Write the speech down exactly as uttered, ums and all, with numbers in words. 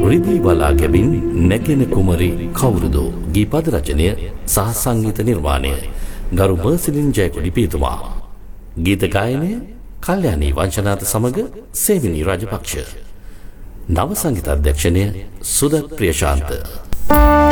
රිදී බලා ගැබින් නැගෙන කුමරි කවුරුදෝ ගීපද රචනය සහ සංගීත නිර්මාණය ගරු මර්සිලින් ජයකොඩි පියතුමා. ගීත ගායනය කල්යාණී වංශනාත සමග සේවිනී රාජපක්ෂ. නව සංගීත අධ්‍යක්ෂණය සුදත් ප්‍රියශාන්ත.